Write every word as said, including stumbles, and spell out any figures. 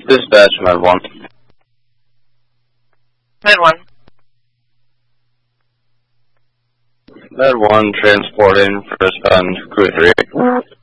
Dispatch, Med one. Med one. Med one transporting for respond crew three.